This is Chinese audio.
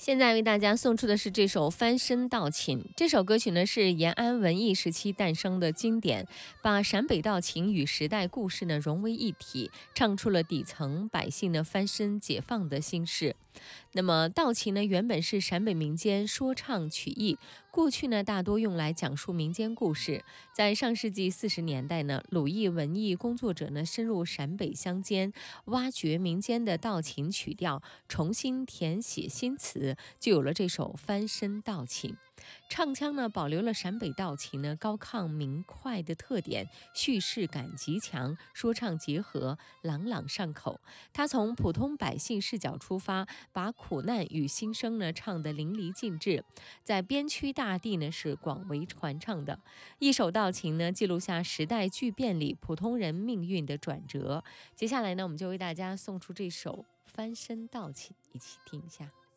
现在为大家送出的是这首《翻身道琴》。这首歌曲呢是延安文艺时期诞生的经典，把陕北道琴与时代故事呢融为一体，唱出了底层百姓的翻身解放的心事。那么道琴呢原本是陕北民间说唱曲艺，过去呢大多用来讲述民间故事。在上世纪40年代呢，鲁艺文艺工作者呢深入陕北乡间，挖掘民间的道琴曲调，重新填写新词，就有了这首翻身道琴。唱腔呢保留了陕北道琴呢高亢明快的特点，叙事感极强，说唱结合，朗朗上口。他从普通百姓视角出发，把苦难与心声呢唱得淋漓尽致，在边区大地呢是广为传唱的。一首道琴呢记录下时代巨变里普通人命运的转折。接下来呢，我们就为大家送出这首翻身道琴，一起听一下。